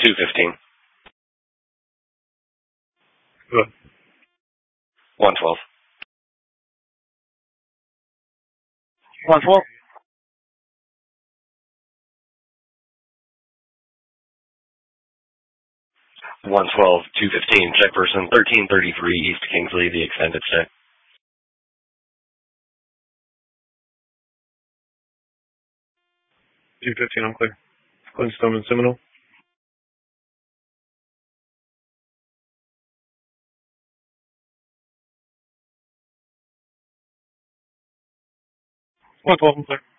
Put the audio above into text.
215. Good. 112. 112. 112, 215, check person 1333 East Kingsley, the extended stay. 215, I'm clear. Glenstone and Seminole. 112, I'm clear.